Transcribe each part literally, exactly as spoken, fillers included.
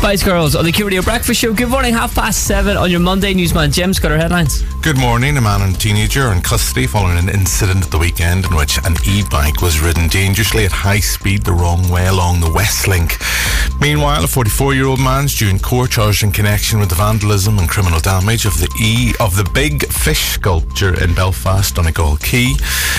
Spice Girls on the Q Radio Breakfast Show. Good morning, half past seven on your Monday. Newsman Jim's got our headlines. Good morning. A man and a teenager in custody following an incident at the weekend in which an e-bike was ridden dangerously at high speed the wrong way along the West Link. Meanwhile, a forty-four-year-old man's due in court charged in connection with the vandalism and criminal damage of the E of the Big Fish sculpture in Belfast, Donegal Quay.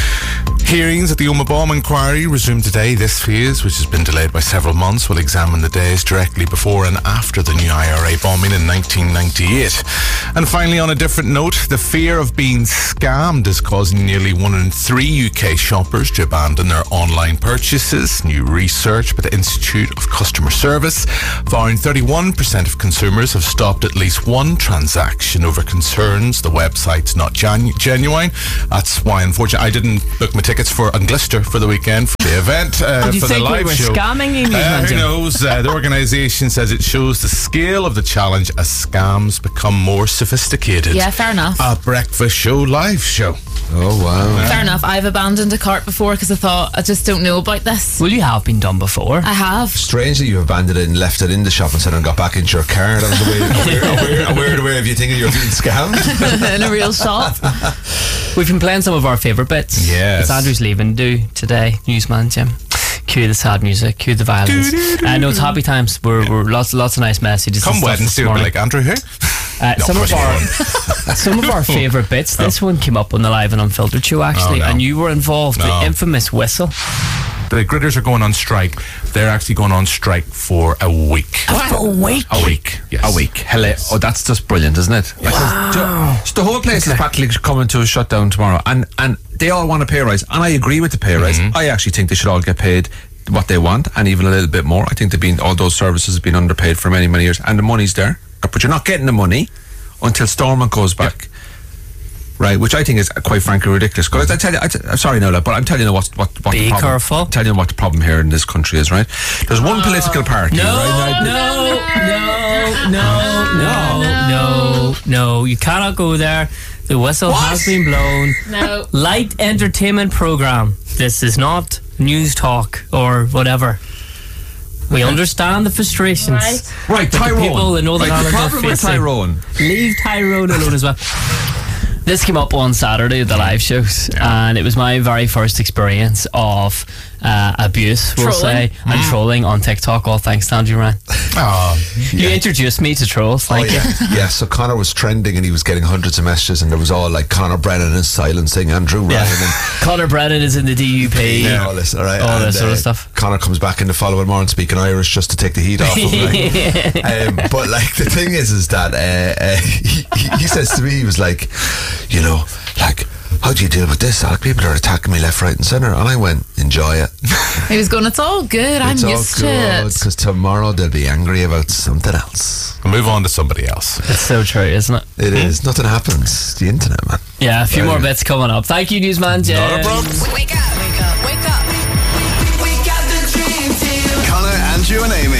Hearings at the Omagh bomb inquiry resumed today. This phase, which has been delayed by several months, will examine the days directly before and after the new I R A bombing in nineteen ninety-eight. And finally, on a different note, the fear of being scammed is causing nearly one in three U K shoppers to abandon their online purchases. New research by the Institute of Customer Service found thirty-one percent of consumers have stopped at least one transaction over concerns the website's not genu- genuine. That's why, unfortunately, I didn't book my tickets for Anglister for the weekend for the event. Uh, Do you for think the live we were show. scamming you? Uh, who knows? Uh, the organisation says it shows the scale of the challenge as scams become more sophisticated. Yeah, fair enough. A breakfast show live show. Oh, wow. Fair enough. I've abandoned a cart before because I thought I just don't know about this. Well, you have been done before. I have. Strange that you abandoned it and left it in the shopping centre and got back into your car. That was a weird, a weird, a weird way of you thinking you're being scammed. In a real shop. We've been playing some of our favourite bits. Yes. It's Andrew's leaving do today, Newsman Jim. Cue the sad music, cue the violins. I know it's happy times. We're, we're lots lots of nice messages. Come and stuff Wednesday, this we'll be morning. like, Andrew who? Uh, No, some of push our on. some of our favourite bits. This one came up on the Live and Unfiltered show actually, Oh, no. and you were involved. No. The infamous whistle. The gritters are going on strike. They're actually going on strike for a week. A week. A week. Yes. A week. Hello. Oh, that's just brilliant, isn't it? Like, Wow. so the whole place is practically coming to a shutdown tomorrow, and and they all want a pay rise, and I agree with the pay rise. Mm-hmm. I actually think they should all get paid what they want, and even a little bit more. I think they've been all those services have been underpaid for many many years, and the money's there, but you're not getting the money until Stormont goes back. Right, which I think is quite frankly ridiculous. Because I tell you, I t- I'm sorry, Nola, but I'm telling you what what what Be the problem. careful. I'm telling you what the problem here in this country is. Right, there's one political party. No, right, no, no, no, no, no, no. You cannot go there. The whistle has been blown. No. Light entertainment program. This is not news talk or whatever. We understand the frustrations. Right. Right, But the Tyrone. people in Northern right, Ireland the are problem with facing. Tyrone. Leave Tyrone alone as well. This came up on Saturday at the live shows, and it was my very first experience of uh, abuse, we'll Trolling. say, and trolling on TikTok, all thanks to Andrew Ryan. Oh, You introduced me to trolls. Oh Thank you. yeah, yeah. So Connor was trending, and he was getting hundreds of messages, and there was all like Connor Brennan is silencing Andrew Ryan, and Connor Brennan is in the D U P. yeah, all this, all right, All and, this sort of stuff. Connor comes back in the following morning speaking Irish just to take the heat off him. Like. um, but like the thing is, is that uh, uh, he, he says to me, he was like, you know, like, how do you deal with this? Like, people are attacking me left, right, and centre, and I went, enjoy it. He was going, it's all good. I'm It's all used to good it. because tomorrow they'll be angry about something else. we'll move on to somebody else. It's so true, isn't it? It is. Nothing happens. It's the internet, man. Yeah, a few Right. more bits coming up. Thank you, Newsman Jim. Not a problem. Wake up, wake up, wake up. We got the dream team. Connor, Andrew and Amy.